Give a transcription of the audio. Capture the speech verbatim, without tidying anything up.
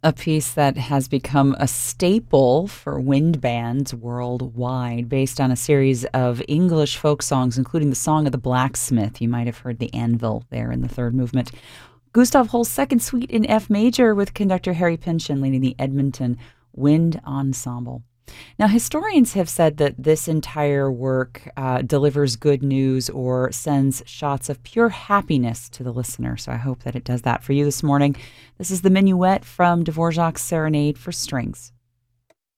A piece that has become a staple for wind bands worldwide, based on a series of English folk songs, including the Song of the Blacksmith. You might have heard the anvil there in the third movement. Gustav Holst's Second Suite in F major, with conductor Harry Pynchon leading the Edmonton Wind Ensemble. Now, historians have said that this entire work uh, delivers good news or sends shots of pure happiness to the listener. So I hope that it does that for you this morning. This is the Minuet from Dvorak's Serenade for Strings.